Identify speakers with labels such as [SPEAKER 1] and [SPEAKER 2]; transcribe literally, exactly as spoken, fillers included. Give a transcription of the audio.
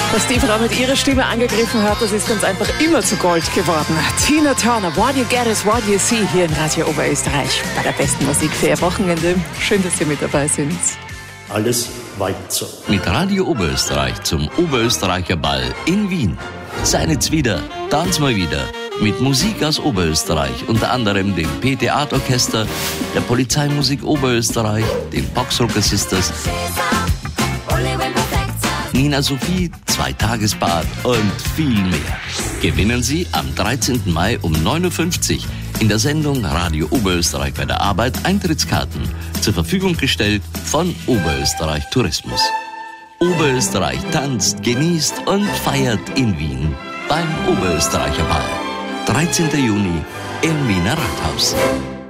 [SPEAKER 1] Was die Frau mit ihrer Stimme angegriffen hat, das ist ganz einfach immer zu Gold geworden. Tina Turner, What You Get is What You See, hier in Radio Oberösterreich bei der besten Musik für Ihr Wochenende. Schön, dass Sie mit dabei sind.
[SPEAKER 2] Alles weiter.
[SPEAKER 3] Mit Radio Oberösterreich zum Oberösterreicher Ball in Wien. Seid jetzt wieder, tanz mal wieder. Mit Musik aus Oberösterreich, unter anderem dem P T Art Orchester, der Polizeimusik Oberösterreich, den Boxrocker Sisters, Nina Sophie, Zweitagesbad und viel mehr. Gewinnen Sie am dreizehnten Mai um neun Uhr fünfzig in der Sendung Radio Oberösterreich bei der Arbeit Eintrittskarten zur Verfügung gestellt von Oberösterreich Tourismus. Oberösterreich tanzt, genießt und feiert in Wien beim Oberösterreicher Ball. dreizehnten Juni im Wiener Rathaus.